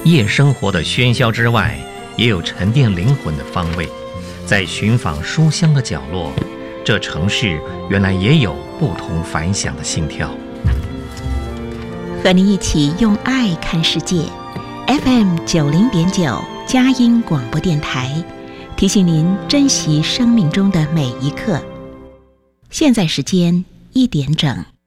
夜生活的喧嚣之外，也有沉淀灵魂的方位。在寻访书香的角落，这城市原来也有不同凡响的心跳。 和你一起用爱看世界。FM90.9佳音广播电台，提醒您珍惜生命中的每一刻。现在时间1点整。